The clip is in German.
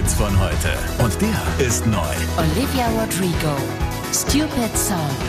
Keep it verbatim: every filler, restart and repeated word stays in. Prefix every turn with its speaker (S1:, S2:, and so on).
S1: Hits von heute. Und der ist neu.
S2: Olivia Rodrigo, Stupid Song.